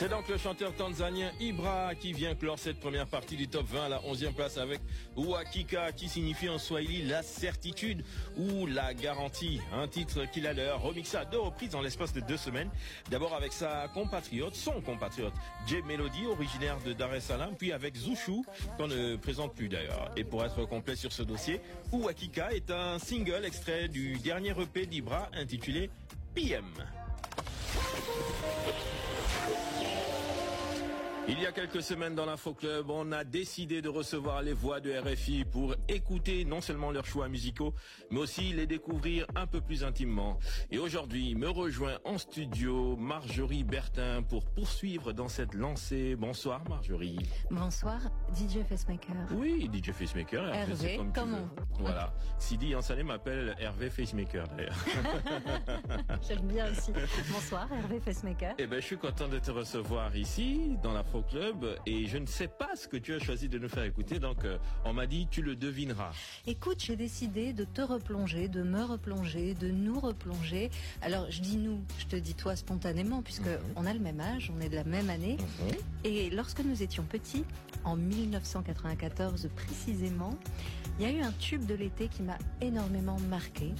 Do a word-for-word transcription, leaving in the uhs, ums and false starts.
C'est donc le chanteur tanzanien Ibra qui vient clore cette première partie du top vingt à la onzième place avec Uhakika qui signifie en swahili la certitude ou la garantie. Un titre qu'il a d'ailleurs remixé à deux reprises en l'espace de deux semaines. D'abord avec sa compatriote, son compatriote J Melody, originaire de Dar es Salaam, puis avec Zuchu qu'on ne présente plus d'ailleurs. Et pour être complet sur ce dossier, Uhakika est un single extrait du dernier E P d'Ibra intitulé P M. Il y a quelques semaines dans l'Info Club, on a décidé de recevoir les voix de R F I pour écouter non seulement leurs choix musicaux, mais aussi les découvrir un peu plus intimement. Et aujourd'hui, me rejoint en studio Marjorie Bertin pour poursuivre dans cette lancée. Bonsoir Marjorie. Bonsoir D J Facemaker. Oui, D J Facemaker. Hervé, comme, comme on veut. Voilà. Sidi en Salé m'appelle Hervé Facemaker d'ailleurs. J'aime bien aussi. Bonsoir Hervé Facemaker. Eh ben, je suis content de te recevoir ici dans la Club et je ne sais pas ce que tu as choisi de nous faire écouter, donc euh, on m'a dit tu le devineras. Écoute, j'ai décidé de te replonger, de me replonger, de nous replonger. Alors je dis nous, je te dis toi spontanément puisque mm-hmm. on a le même âge, on est de la même année mm-hmm. et lorsque nous étions petits, en mille neuf cent quatre-vingt-quatorze précisément, il y a eu un tube de l'été qui m'a énormément marqué.